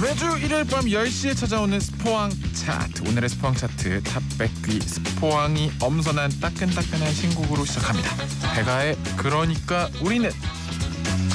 매주 일요일 밤 10시에 찾아오는 스포왕 차트. 오늘의 스포왕 차트 탑 100위 스포왕이 엄선한 따끈따끈한 신곡으로 시작합니다. 배가의 그러니까 우리는.